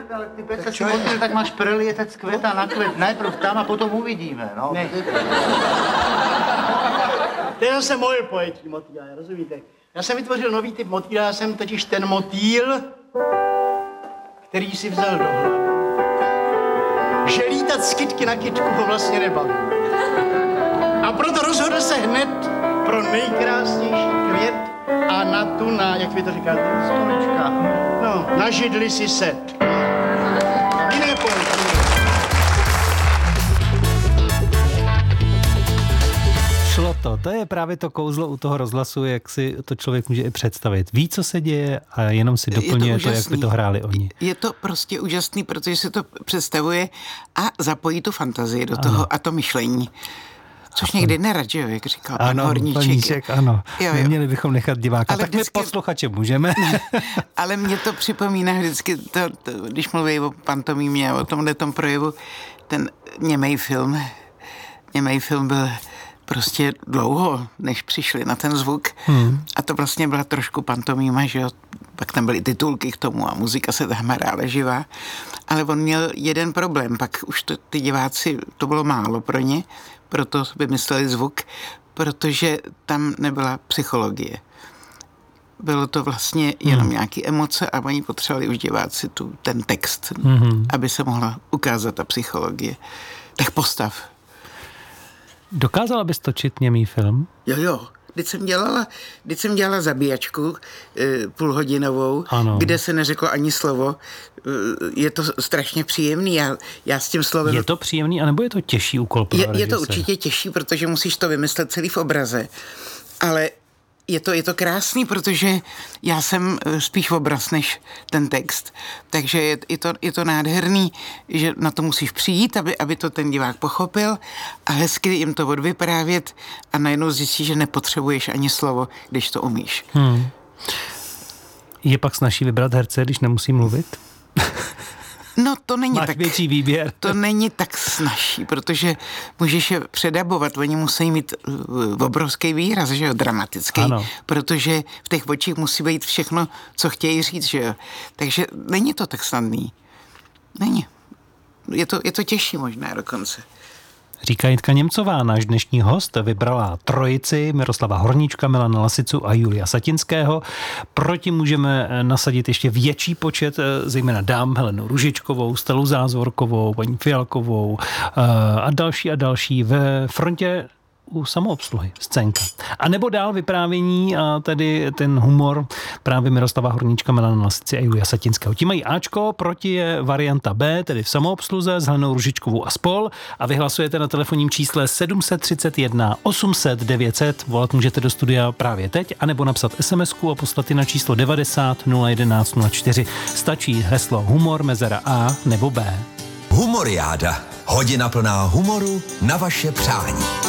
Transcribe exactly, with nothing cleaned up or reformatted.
ale ty pece si motýl, tak máš prelietec květa na květ. Najprv tam a potom uvidíme, no. Ne. To je zase moje pojetí motýla, rozumíte? Já jsem vytvořil nový typ motýla, já jsem totiž ten motýl, který si vzal do hlavy. Že lítat z kytky na kytku ho vlastně nebaví. A proto rozhodl se hned pro nejkrásnější květ a na tu, na, jak vy to říkáte? Stolička. No, na židli si set. Jiné pojetí. Šlo to. To je právě to kouzlo u toho rozhlasu, jak si to člověk může i představit. Ví, co se děje a jenom si doplňuje to, to, jak by to hráli oni. Je to prostě úžasný, protože se to představuje a zapojí tu fantazii do toho ano. a to myšlení. Což a někdy nerad, že jo, jak říkal pan Horníček. Horníček, ano. Jo, jo. Neměli bychom nechat diváka. Ale tak vždycky... my posluchače můžeme. Ale mě to připomíná vždycky, to, to, když mluví o pantomímě, o tomhle tom projevu, ten němej film. Němej film byl prostě dlouho, než přišli na ten zvuk. Hmm. A to vlastně byla trošku pantomíma, že jo. Pak tam byly titulky k tomu a muzika se tam hrála živá. Ale on měl jeden problém, pak už to, ty diváci, to bylo málo pro ně, proto vymysleli zvuk, protože tam nebyla psychologie. Bylo to vlastně jenom hmm. nějaké emoce a oni potřebovali už diváci tu, ten text, hmm. aby se mohla ukázat ta psychologie. Tak postav. Dokázala bys točit němý film? Jo, jo. Když jsem dělala, když jsem dělala zabíjačku e, půlhodinovou, ano. kde se neřeklo ani slovo, e, je to strašně příjemný. Já, já s tím slovem... Je to příjemný, anebo je to těžší úkol pro je, je to určitě těžší, protože musíš to vymyslet celý v obraze. Ale je to, je to krásný, protože já jsem spíš obraz než ten text. Takže je, je, to, je to nádherný, že na to musíš přijít, aby, aby to ten divák pochopil a hezky jim to odvyprávět a najednou zjistíš, že nepotřebuješ ani slovo, když to umíš. Hmm. Je pak snazší vybrat herce, když nemusí mluvit? No to není Máš tak, větší výběr. To není tak snazší, protože můžeš je předabovat, oni musí mít obrovský výraz, že jo, dramatický, ano. protože v těch očích musí být všechno, co chtějí říct, že jo. Takže není to tak snadný. Není. Je to, je to těžší možná dokonce. Říká Jitka Němcová, náš dnešní host, vybrala trojici Miroslava Horníčka, Milana Lasicu a Julia Satinského. Proti můžeme nasadit ještě větší počet, zejména dám, Helenu Růžičkovou, Stelu Zázvorkovou, paní Fialkovou a další a další ve frontě u samoobsluhy, scénka. A nebo dál vyprávění a tedy ten humor právě Miroslava Horníčka, Milana Lasici a Julia Satinského. Ti mají Ačko, proti je varianta B, tedy v samoobsluze s Helenou Růžičkovou a spol. A vyhlasujete na telefonním čísle sedm set třicet jedna osm set devět set. Volat můžete do studia právě teď, anebo napsat SMSku a poslat na číslo devadesát nula jedenáct nula čtyři. Stačí heslo humor mezera A nebo B. Humoriáda. Hodina plná humoru na vaše přání.